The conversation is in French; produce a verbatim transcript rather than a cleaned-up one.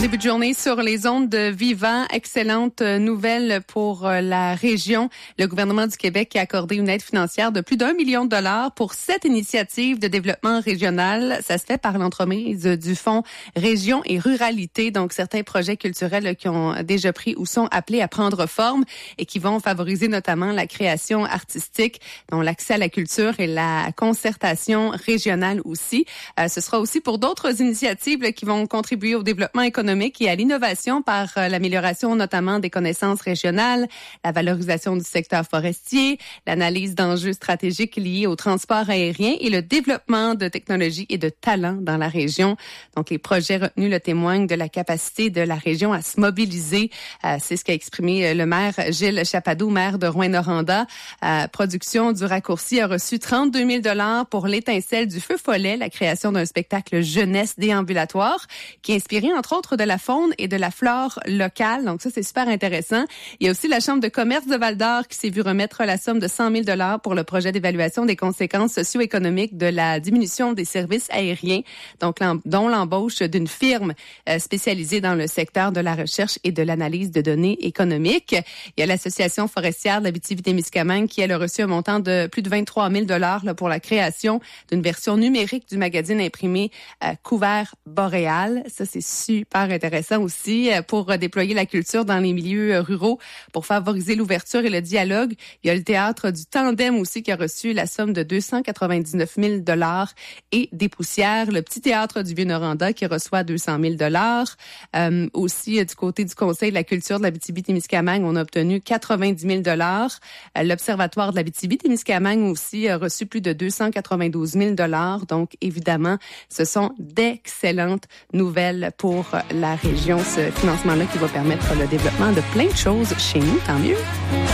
début de journée sur les ondes de Vivant. Excellente nouvelle pour la région. Le gouvernement du Québec a accordé une aide financière de plus d'un million de dollars pour sept initiatives de développement régional. Ça se fait par l'entremise du Fonds Région et Ruralité. Donc, certains projets culturels qui ont déjà pris ou sont appelés à prendre forme et qui vont favoriser notamment la création artistique, dont l'accès à la culture et la concertation régionale aussi. Euh, ce sera aussi pour d'autres initiatives là, qui vont contribuer au développement économique et à l'innovation par euh, l'amélioration notamment des connaissances régionales, la valorisation du secteur forestier, l'analyse d'enjeux stratégiques liés au transport aérien et le développement de technologies et de talents dans la région. Donc, les projets retenus le témoignent de la capacité de la région à se mobiliser. Euh, c'est ce qu'a exprimé le maire Gilles Chapado, maire de Rouyn-Noranda. Euh, production du raccourci a reçu trente-deux mille dollars pour l'étincelle du feu follet, la création d'un spectacle jeunesse déambulatoire qui est inspiré entre autres de la faune et de la flore locale. Donc ça, c'est super intéressant. Il y a aussi la Chambre de commerce de Val-d'Or qui s'est vu remettre la somme de cent mille dollars pour le projet d'évaluation des conséquences socio-économiques de la diminution des services aériens, donc dont l'embauche d'une firme euh, spécialisée dans le secteur de la recherche et de l'analyse de données économiques. Il y a l'Association forestière de l'Abitibi-Témiscamingue qui, elle, a reçu un montant de plus de vingt-trois mille dollars là, pour la création d'une version numérique du magazine imprimé euh, Couvert Boréal. Ça, c'est super intéressant aussi pour déployer la culture dans les milieux ruraux, pour favoriser l'ouverture et le dialogue. Il y a le théâtre du Tandem aussi qui a reçu la somme de deux cent quatre-vingt-dix-neuf mille dollars et des poussières. Le petit théâtre du Vieux-Noranda qui reçoit deux cent mille dollars. Euh, aussi, du côté du Conseil de la culture de l'Abitibi-Témiscamingue, on a obtenu quatre-vingt-dix mille dollars. Euh, L'Observatoire de l'Abitibi-Témiscamingue aussi a reçu plus de deux cent quatre-vingt-douze mille dollars. Donc, évidemment, ce sont d'excellentes nouvelles pour la région, ce financement-là qui va permettre le développement de plein de choses chez nous, tant mieux.